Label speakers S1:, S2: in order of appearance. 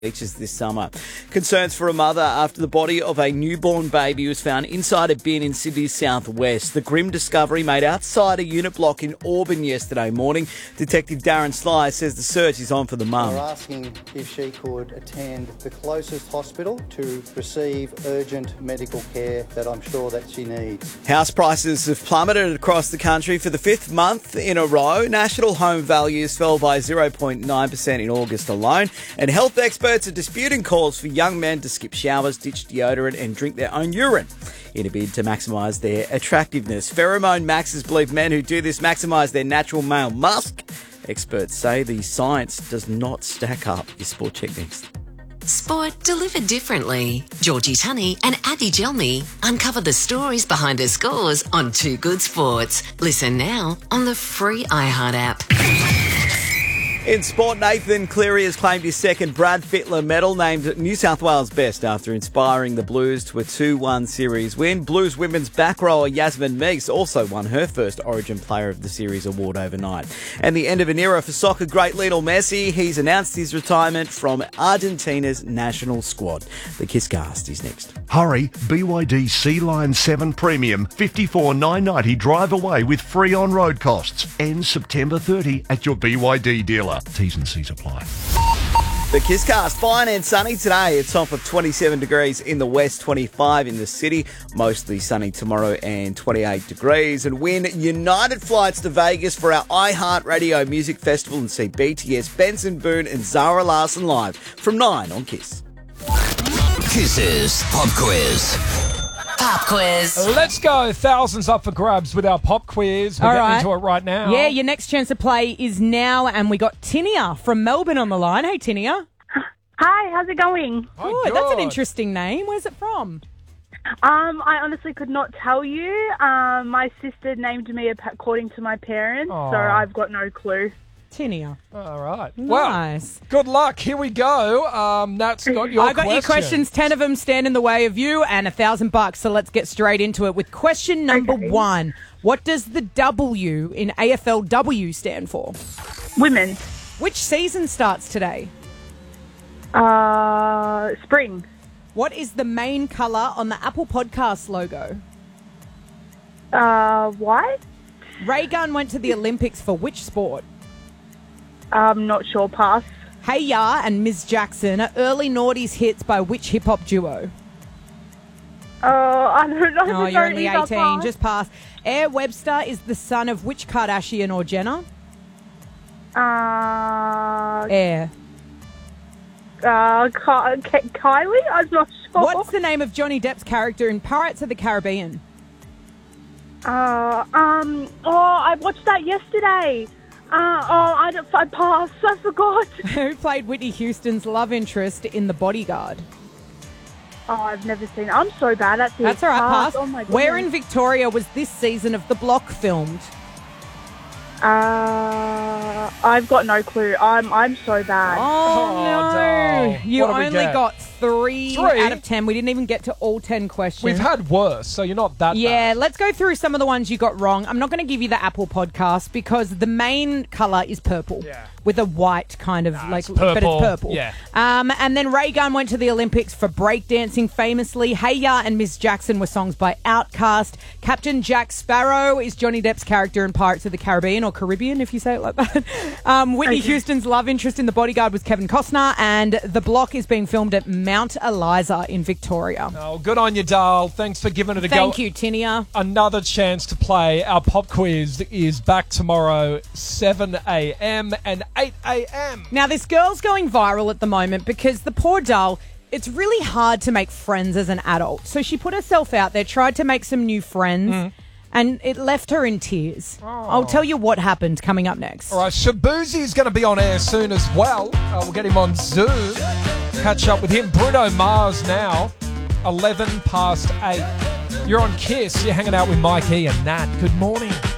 S1: beaches this summer. Concerns for a mother after the body of a newborn baby was found inside a bin in Sydney's southwest. The grim discovery made outside a unit block in Auburn yesterday morning. Detective Darren Sly says the search is on for the mum.
S2: We're asking if she could attend the closest hospital to receive urgent medical care that I'm sure that she needs.
S1: House prices have plummeted across the country for the fifth month in a row. National home values fell by 0.9% in August alone, and health experts are disputing calls for young men to skip showers, ditch deodorant and drink their own urine in a bid to maximise their attractiveness. Pheromone maxers believe men who do this maximise their natural male musk. Experts say the science does not stack up. Your Sport Check next.
S3: Sport delivered differently. Georgie Tunney and Addy Gelmy uncover the stories behind the scores on Too Good Sports. Listen now on the free iHeart app.
S1: In sport, Nathan Cleary has claimed his second Brad Fittler medal, named New South Wales best after inspiring the Blues to a 2-1 series win. Blues women's back rower Yasmin Meeks also won her first Origin Player of the Series award overnight. And the end of an era for soccer great Lionel Messi. He's announced his retirement from Argentina's national squad. The Kisscast is next.
S4: Hurry, BYD Sea Line 7 Premium, $54,990 drive away with free on-road costs. Ends September 30 at your BYD dealer. T's and C's apply.
S1: The Kisscast, fine and sunny today. It's top of 27 degrees in the west, 25 in the city. Mostly sunny tomorrow and 28 degrees. And win United flights to Vegas for our iHeartRadio Music Festival and see BTS, Benson Boone and Zara Larsson live from 9 on Kiss.
S5: Kiss's Pop Quiz.
S3: Pop quiz.
S6: Let's go. Thousands up for grabs with our pop quiz. We're getting into it right now.
S7: Yeah, your next chance to play is now, and we got Tinia from Melbourne on the line. Hey, Tinia.
S8: Hi, how's it going?
S7: Good. That's an interesting name. Where's it from?
S8: I honestly could not tell you. My sister named me according to my parents, so I've got no clue.
S7: Tinia.
S6: All right.
S7: Nice.
S6: Well, good luck. Here we go. Nat's got your
S7: I got your questions. 10 of them stand in the way of you and $1,000. So let's get straight into it with question number 1. What does the W in AFLW stand for?
S8: Women.
S7: Which season starts today?
S8: Spring.
S7: What is the main colour on the Apple Podcast logo?
S8: White?
S7: Ray Gunn went to the Olympics for which sport?
S8: I'm not sure. Pass.
S7: Hey Ya and Ms. Jackson are early noughties hits by which hip-hop duo?
S8: I don't know.
S7: Oh, you're only 18. Pass. Just pass. Air Webster is the son of which Kardashian or Jenner? Air.
S8: Kylie? I'm not sure.
S7: What's the name of Johnny Depp's character in Pirates of the Caribbean?
S8: I watched that yesterday. I passed. I forgot.
S7: Who played Whitney Houston's love interest in The Bodyguard?
S8: Oh, I've never seen it. I'm so bad at this.
S7: That's all right, pass.
S8: Oh my goodness.
S7: Where in Victoria was this season of The Block filmed?
S8: I've got no clue. I'm so bad.
S7: Oh no!
S6: No.
S7: You
S6: What did we
S7: only
S6: get?
S7: got 3 out of 10. We didn't even get to all 10 questions.
S6: We've had worse, so you're not that
S7: Yeah,
S6: bad.
S7: let's go through some of the ones you got wrong. I'm not going to give you the Apple Podcast because the main colour is purple.
S6: Yeah.
S7: With a white kind of
S6: it's
S7: but it's
S6: purple.
S7: purple.
S6: Yeah.
S7: And then Ray Gunn went to the Olympics for breakdancing famously. Hey Ya and Miss Jackson were songs by Outkast. Captain Jack Sparrow is Johnny Depp's character in Pirates of the Caribbean, or Caribbean if you say it like that. Whitney Houston's love interest in The Bodyguard was Kevin Costner, and The Block is being filmed at Mount Eliza in Victoria.
S6: Oh, good on you, Dale. Thanks for giving it a go.
S7: Thank you, Tinia.
S6: Another chance to play. Our pop quiz is back tomorrow, 7 a.m. and 8 a.m.
S7: Now, this girl's going viral at the moment because the poor doll, it's really hard to make friends as an adult. So she put herself out there, tried to make some new friends, and it left her in tears. I'll tell you what happened coming up next.
S6: All right, Shabuzi's going to be on air soon as well. We'll get him on Zoom. Catch up with him. Bruno Mars now, 11 past 8. You're on Kiss. You're hanging out with Mike E and Nat. Good morning.